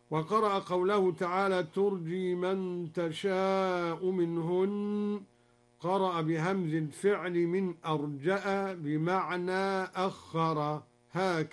وقرأ قوله تعالى ترجي من تشاء منهن، قرأ بهمز الفعل من أرجأ بمعنى أخر هكذا.